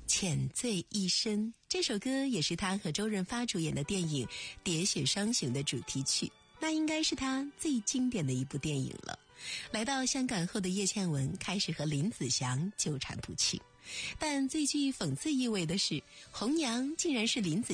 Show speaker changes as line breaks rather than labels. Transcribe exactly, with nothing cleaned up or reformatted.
浅醉一生，这首歌也是他和周润发主演的电影《喋血双雄》的主题曲，那应该是他最经典的一部电影了。来到香港后的叶倩文开始和林子祥纠缠不清，但最具讽刺意味的是，红娘竟然是林子